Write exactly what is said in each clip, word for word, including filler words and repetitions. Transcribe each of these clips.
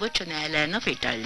सर्वोच्च न्यायालयानं फेटाळली.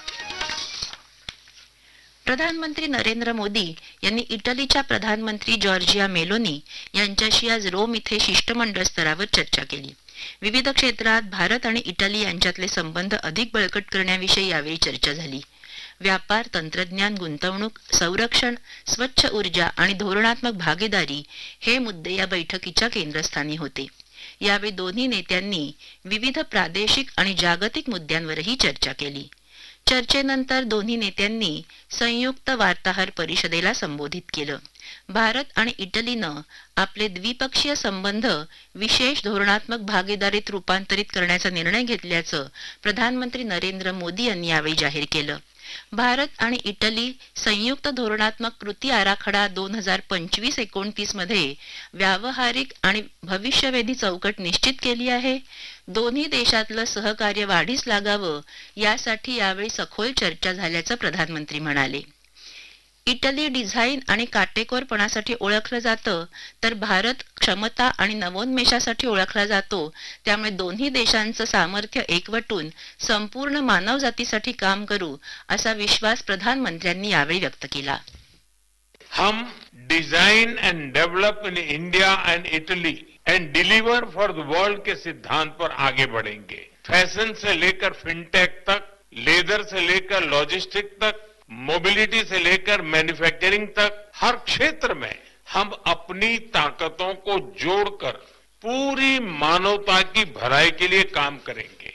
प्रधानमंत्री नरेंद्र मोदी यांनी इटलीच्या प्रधानमंत्री जॉर्जिया मेलोनी यांच्याशी आज रोम इथे शिष्टमंडळ स्तरावर चर्चा केली. विविध क्षेत्रात भारत आणि इटली यांच्यातले संबंध अधिक बळकट करण्याविषयी यावेळी चर्चा झाली. व्यापार, तंत्रज्ञान, गुंतवणूक, संरक्षण, स्वच्छ ऊर्जा आणि धोरणात्मक भागीदारी हे मुद्दे या बैठकीच्या केंद्रस्थानी होते. यावेळी दोन्ही नेत्यांनी विविध प्रादेशिक आणि जागतिक मुद्द्यांवरही चर्चा केली. चर्चेनंतर दोन्ही नेत्यांनी संयुक्त वार्ताहर परिषदेला संबोधित केलं. भारत आणि इटलीनं आपले द्विपक्षीय संबंध विशेष धोरणात्मक भागीदारीत रूपांतरित करण्याचा निर्णय घेतल्याचं प्रधानमंत्री नरेंद्र मोदी यांनी यावेळी जाहीर केलं. भारत आणि इटली संयुक्त धोरणात्मक कृती आराखडा दोन हजार पंचवीस एकोणतीस मध्ये व्यावहारिक आणि भविष्यवेधी चौकट निश्चित केली आहे. दोन्ही देशातलं सहकार्य वाढीस लागावं यासाठी यावेळी सखोल चर्चा झाल्याचं प्रधानमंत्री म्हणाले. इटली डिझाईन आणि काटेकोरपणासाठी ओळखलं जातं, तर भारत क्षमता आणि नवोन्मेषासाठी ओळखला जातो. त्यामुळे दोन्ही देशांचं सामर्थ्य एकवटून संपूर्ण मानवजातीसाठी काम करू असा विश्वास प्रधानमंत्र्यांनी यावेळी व्यक्त केला. हम design end develop in India end Italy end deliver for the world के सिद्धांत पर आगे बढ़ेंगे. फैशन से लेकर फिनटेक तक, लेदर से लेकर लॉजिस्टिक तक, मोबिलिटी से लेकर मैन्युफैक्चरिंग तक, हर क्षेत्र में हम अपनी ताकतों को जोड़कर पूरी मानवता की भलाई के लिए काम करेंगे.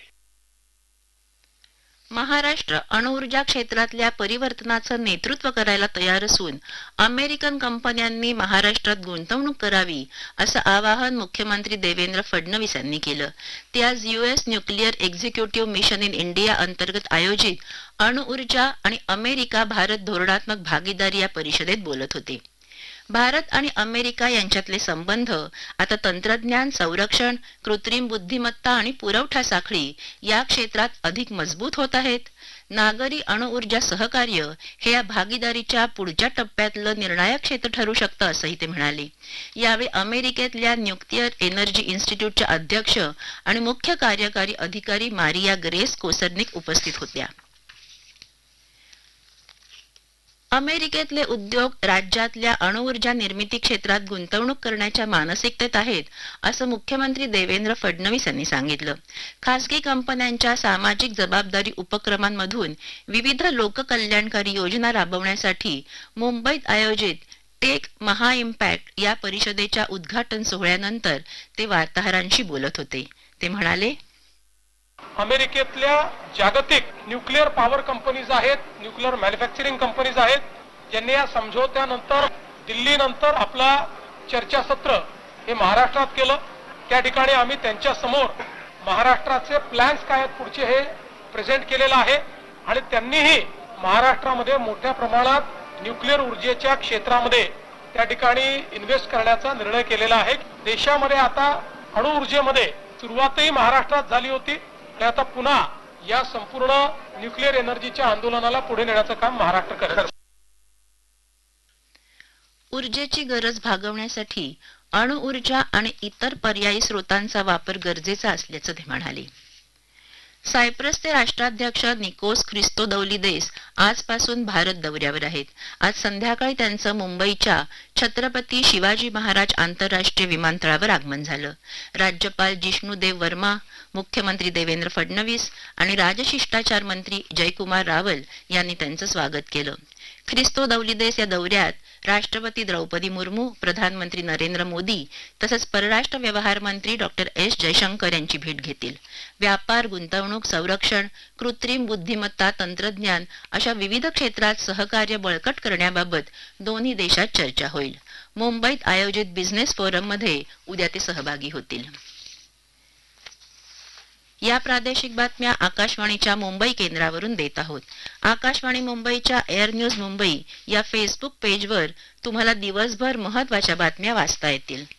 महाराष्ट्र अणुऊर्जा क्षेत्रातल्या परिवर्तनाचं नेतृत्व करायला तयार असून अमेरिकन कंपन्यांनी महाराष्ट्रात गुंतवणूक करावी असं आवाहन मुख्यमंत्री देवेंद्र फडणवीस यांनी केलं. ते आज US nuclear executive mission in India अंतर्गत आयोजित अणुऊर्जा आणि अमेरिका भारत धोरणात्मक भागीदारी या परिषदेत बोलत होते. भारत आणि अमेरिका यांच्यातले संबंध आता तंत्रज्ञान, संरक्षण, कृत्रिम बुद्धिमत्ता आणि पुरवठा साखळी या क्षेत्रात अधिक मजबूत होत आहेत. नागरी अणुऊर्जा सहकार्य हे या भागीदारीच्या पुढच्या टप्प्यातलं निर्णायक क्षेत्र ठरू शकतं असंही ते म्हणाले. यावेळी अमेरिकेतल्या न्यूक्लिअर एनर्जी इन्स्टिट्यूटच्या अध्यक्ष आणि मुख्य कार्यकारी अधिकारी मारिया ग्रेस कोसर्निक उपस्थित होत्या. अमेरिकेतले उद्योग राज्यातल्या अणुऊर्जा निर्मिती क्षेत्रात गुंतवणूक करण्याच्या मानसिकतेत आहेत असं मुख्यमंत्री देवेंद्र फडणवीस यांनी सांगितलं. खासगी कंपन्यांच्या सामाजिक जबाबदारी उपक्रमांमधून विविध लोककल्याणकारी योजना राबवण्यासाठी मुंबईत आयोजित टेक महा इम्पॅक्ट या परिषदेच्या उद्घाटन सोहळ्यानंतर ते वार्ताहरांशी बोलत होते. ते म्हणाले, अमेरिकेतल्या जागतिक न्यूक्लिअर पॉवर कंपनीज आहेत, न्यूक्लिअर मॅन्युफॅक्चरिंग कंपनीज आहेत, ज्यांनी या समझोत्यानंतर दिल्ली नंतर आपला चर्चासत्र हे महाराष्ट्रात केलं. त्या ठिकाणी आम्ही त्यांच्या समोर महाराष्ट्राचे प्लॅन्स काय आहेत पुढचे हे प्रेझेंट केलेलं आहे आणि त्यांनीही महाराष्ट्रामध्ये मोठ्या प्रमाणात न्यूक्लिअर ऊर्जेच्या क्षेत्रामध्ये त्या ठिकाणी इन्व्हेस्ट करण्याचा निर्णय केलेला आहे. देशामध्ये आता अणुऊर्जेमध्ये सुरुवातही महाराष्ट्रात झाली होती, आता पुन्हा या संपूर्ण न्यूक्लिअर एनर्जीच्या आंदोलनाला पुढे नेण्याचं काम महाराष्ट्र करेल. ऊर्जेची गरज भागवण्यासाठी अणुऊर्जा आणि इतर पर्यायी स्रोतांचा वापर गरजेचा असल्याचं ते म्हणाले. सायप्रसचे राष्ट्राध्यक्ष निकोस ख्रिस्तोदौलिदेस आजपासून भारत दौऱ्यावर आहेत. आज संध्याकाळी त्यांचं मुंबईच्या छत्रपती शिवाजी महाराज आंतरराष्ट्रीय विमानतळावर आगमन झालं. राज्यपाल जिष्णुदेव वर्मा, मुख्यमंत्री देवेंद्र फडणवीस आणि राजशिष्टाचार मंत्री जयकुमार रावल यांनी त्यांचं स्वागत केलं. ख्रिस्तोदौलिदेस या दौऱ्यात राष्ट्रपती द्रौपदी मुर्मू, प्रधानमंत्री नरेंद्र मोदी तसंच परराष्ट्र व्यवहार मंत्री डॉक्टर एस जयशंकर यांची भेट घेतील. व्यापार, गुंतवणूक, संरक्षण, कृत्रिम बुद्धिमत्ता, तंत्रज्ञान अशा विविध क्षेत्रात सहकार्य बळकट करण्याबाबत दोन्ही देशात चर्चा होईल. मुंबईत आयोजित बिझनेस फोरममध्ये उद्या ते सहभागी होतील. या प्रादेशिक बातम्या आकाशवाणीच्या मुंबई केंद्रावरून देत आहोत. आकाशवाणी मुंबईच्या एअर न्यूज मुंबई या फेसबुक पेजवर तुम्हाला दिवसभर महत्त्वाच्या बातम्या वाचता येतील.